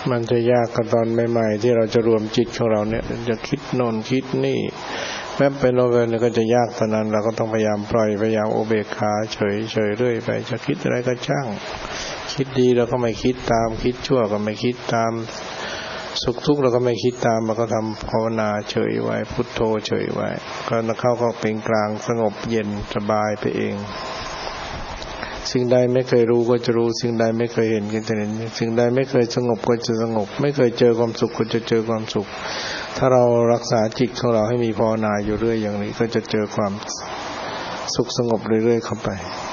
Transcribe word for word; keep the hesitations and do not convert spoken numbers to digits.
มันจะยากกันตอนใหม่ๆที่เราจะรวมจิตของเราเนี่ยจะคิดโน่นคิดนี่แม้เป็นโลกเนี่ยก็จะยากตอนนั้นเราก็ต้องพยายามปล่อยพยายามอุเบกขาเฉยเฉยเรื่อยไปจะคิดอะไรก็ช่างคิดดีเราก็ไม่คิดตามคิดชั่วก็ไม่คิดตามสุขทุกข์เราก็ไม่คิดตามเราก็ทำภาวนาเฉยไว้พุทโธเฉยไว้ก็เข้าก็เป็นกลางสงบเย็นสบายไปเองสิ่งใดไม่เคยรู้ก็จะรู้สิ่งใดไม่เคยเห็นก็จะเห็นสิ่งใดไม่เคยสงบก็จะสงบไม่เคยเจอความสุขก็จะเจอความสุขถ้าเรารักษาจิตของเราให้มีภาวนาอยู่เรื่อยอย่างนี้ก็จะเจอความสุขสงบเรื่อยๆเข้าไป